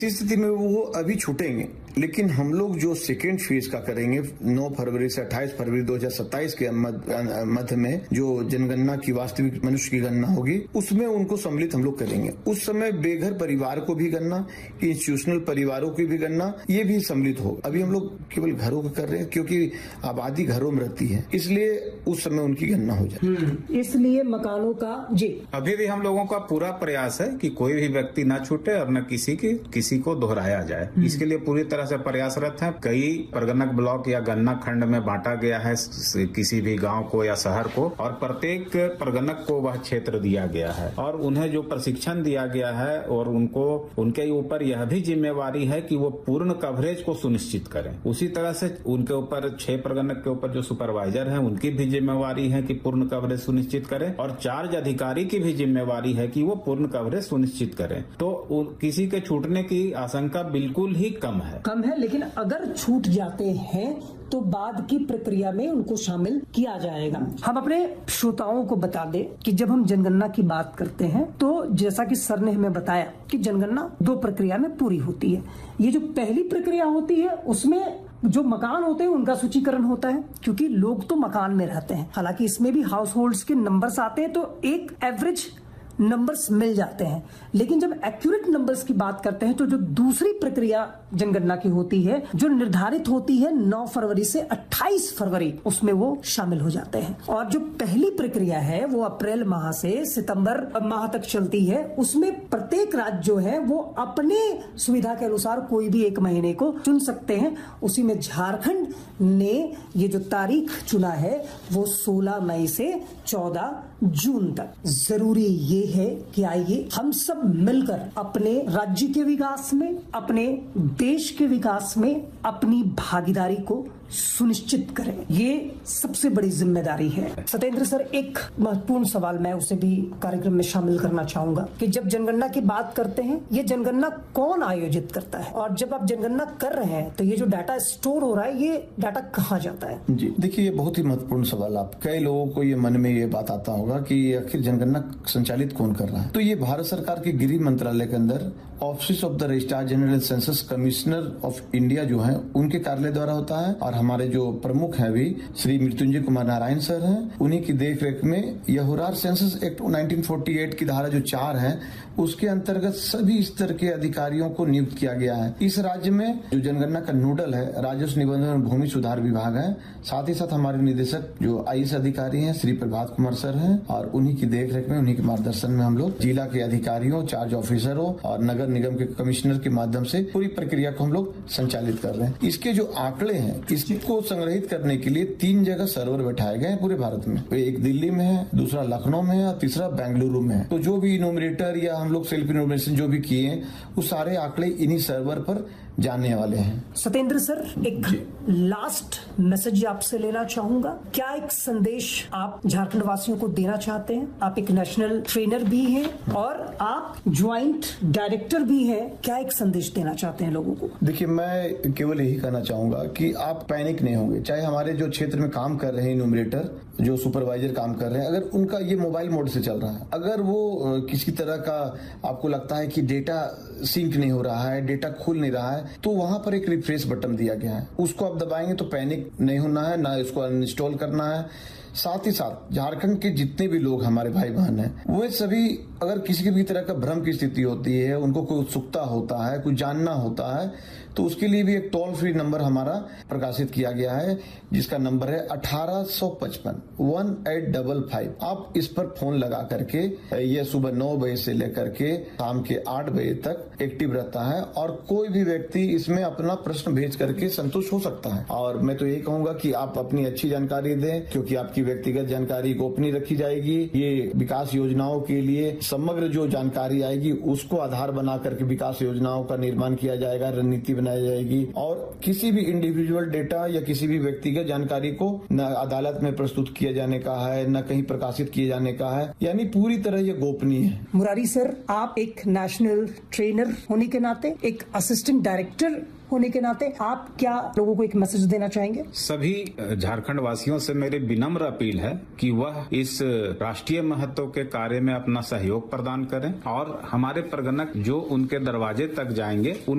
इस स्थिति में वो अभी छूटेंगे, लेकिन हम लोग जो सेकेंड फेज का करेंगे 9 फरवरी से 28 फरवरी 2027 के मध्य में जो जनगणना की वास्तविक मनुष्य की गणना होगी, उसमें उनको सम्मिलित हम लोग करेंगे। उस समय बेघर परिवार को भी गणना, इंस्टीट्यूशनल परिवारों की भी गणना, ये भी सम्मिलित हो। अभी हम लोग केवल घरों का कर रहे हैं क्योंकि आबादी घरों में रहती है, इसलिए उस समय उनकी गणना हो जाए। इसलिए मकानों का अभी भी हम लोगों का पूरा प्रयास है कि कोई भी व्यक्ति न छूटे और न किसी को दोहराया जाए। इसके लिए पूरी तरह से प्रयासरत है। कई प्रगणक ब्लॉक या गणना खंड में बांटा गया है किसी भी गांव को या शहर को, और प्रत्येक प्रगणक को वह क्षेत्र दिया गया है और उन्हें जो प्रशिक्षण दिया गया है और उनके ऊपर यह भी जिम्मेवारी है कि वो पूर्ण कवरेज को सुनिश्चित करें। उसी तरह से उनके ऊपर 6 प्रगणक के ऊपर जो सुपरवाइजर हैं उनकी भी जिम्मेवारी है कि पूर्ण कवरेज सुनिश्चित करें, और चार्ज अधिकारी की भी जिम्मेवारी है कि वो पूर्ण कवरेज सुनिश्चित करें। तो किसी के छूटने की आशंका बिल्कुल ही कम है, लेकिन अगर छूट जाते हैं तो बाद की प्रक्रिया में उनको शामिल किया जाएगा। हम अपने श्रोताओं को बता दें कि जब हम जनगणना की बात करते हैं तो जैसा कि सर ने हमें बताया कि जनगणना 2 प्रक्रिया में पूरी होती है। ये जो पहली प्रक्रिया होती है उसमें जो मकान होते हैं उनका सूचीकरण होता है, क्योंकि लोग तो मकान में रहते हैं। हालांकि इसमें भी हाउस होल्ड्स के नंबर्स आते हैं तो एक एवरेज नंबर्स मिल जाते हैं, लेकिन जब एक्यूरेट नंबर्स की बात करते हैं तो जो दूसरी प्रक्रिया जनगणना की होती है जो निर्धारित होती है 9 फरवरी से 28 फरवरी, उसमें वो शामिल हो जाते हैं। और जो पहली प्रक्रिया है वो अप्रैल माह से सितंबर माह तक चलती है। उसमें प्रत्येक राज्य जो है वो अपने सुविधा के अनुसार कोई भी एक महीने को चुन सकते हैं। उसी में झारखंड ने ये जो तारीख चुना है वो 16 मई से 14 जून तक। जरूरी ये है कि आइए हम सब मिलकर अपने राज्य के विकास में, अपने देश के विकास में अपनी भागीदारी को सुनिश्चित करें। ये सबसे बड़ी जिम्मेदारी है। सत्येंद्र सर, एक महत्वपूर्ण सवाल मैं उसे भी कार्यक्रम में शामिल करना चाहूंगा कि जब जनगणना की बात करते हैं, ये जनगणना कौन आयोजित करता है, और जब आप जनगणना कर रहे हैं तो ये जो डाटा स्टोर हो रहा है ये डाटा कहाँ जाता है? जी देखिए, ये बहुत ही महत्वपूर्ण सवाल। आप कई लोगों को ये मन में ये बात आता होगा कि आखिर जनगणना संचालित कौन कर रहा है। तो ये भारत सरकार के गृह मंत्रालय के अंदर office of the registrar general census commissioner of India जो है उनके कार्यालय द्वारा होता है, और हमारे जो प्रमुख हैं अभी श्री मृत्युंजय कुमार नारायण सर हैं, उन्हीं की देखरेख में यह हो रहा है। सेंसस एक्ट 1948 की धारा जो 4 है उसके अंतर्गत सभी स्तर के अधिकारियों को नियुक्त किया गया है। इस राज्य में जो जनगणना का नोडल है राजस्व निबंधन और भूमि सुधार विभाग है। साथ ही साथ हमारे निदेशक जो आईएएस अधिकारी हैं श्री प्रभात कुमार सर हैं, और उन्हीं की देखरेख में, उन्हीं के मार्गदर्शन में हम लोग जिला के अधिकारियों, चार्ज ऑफिसरों और नगर निगम के कमिश्नर के माध्यम से पूरी प्रक्रिया को हम लोग संचालित कर रहे हैं। इसके जो आंकड़े हैं इसको संग्रहित करने के लिए 3 जगह सर्वर बैठाए गए हैं पूरे भारत में। एक दिल्ली में है, दूसरा लखनऊ में है और तीसरा बेंगलुरु में है। तो जो भी इनोमिनेटर या हम लोग सेल्फ इनोमिनेशन जो भी किए हैं वो सारे आंकड़े इन्हीं सर्वर पर जानने वाले हैं। सत्येंद्र सर, एक लास्ट मैसेज आपसे लेना चाहूंगा। क्या एक संदेश आप झारखंड वासियों को देना चाहते हैं? आप एक नेशनल ट्रेनर भी हैं और आप ज्वाइंट डायरेक्टर भी हैं। क्या एक संदेश देना चाहते हैं लोगों को? देखिए, मैं केवल यही कहना चाहूंगा कि आप पैनिक नहीं होंगे। चाहे हमारे जो क्षेत्र में काम कर रहे हैं इनोमिनेटर, जो सुपरवाइजर काम कर रहे हैं, अगर उनका ये मोबाइल मोड से चल रहा है, अगर वो किसी तरह का आपको लगता है कि डेटा सिंक नहीं हो रहा है, डेटा खुल नहीं रहा है, तो वहां पर एक रिफ्रेश बटन दिया गया है, उसको आप दबाएंगे तो पैनिक नहीं होना है, ना इसको अनइंस्टॉल करना है। साथ ही साथ झारखंड के जितने भी लोग हमारे भाई बहन हैं, वो सभी अगर किसी भी तरह का भ्रम की स्थिति होती है, उनको कोई उत्सुकता होता है, कुछ जानना होता है, तो उसके लिए भी एक टोल फ्री नंबर हमारा प्रकाशित किया गया है, जिसका नंबर है 1855-1855। आप इस पर फोन लगा करके ये सुबह 9 बजे से लेकर के शाम के 8 बजे तक एक्टिव रहता है, और कोई भी व्यक्ति इसमें अपना प्रश्न भेज करके संतुष्ट हो सकता है। और मैं तो यही कहूंगा कि आप अपनी अच्छी जानकारी दें, क्योंकि आपकी व्यक्तिगत जानकारी गोपनीय रखी जाएगी। ये विकास योजनाओं के लिए समग्र जो जानकारी आएगी उसको आधार बना करके विकास योजनाओं का निर्माण किया जाएगा, रणनीति बनाई जाएगी, और किसी भी इंडिविजुअल डेटा या किसी भी व्यक्तिगत जानकारी को न अदालत में प्रस्तुत किया जाने का है, न कहीं प्रकाशित किए जाने का है, यानी पूरी तरह ये गोपनीय है। मुरारी सर, आप एक नेशनल ट्रेनर होने के नाते, एक असिस्टेंट डायरेक्टर होने के नाते, आप क्या लोगों को एक मैसेज देना चाहेंगे? सभी झारखंड वासियों से मेरी विनम्र अपील है कि वह इस राष्ट्रीय महत्व के कार्य में अपना सहयोग प्रदान करें और हमारे प्रगणक जो उनके दरवाजे तक जाएंगे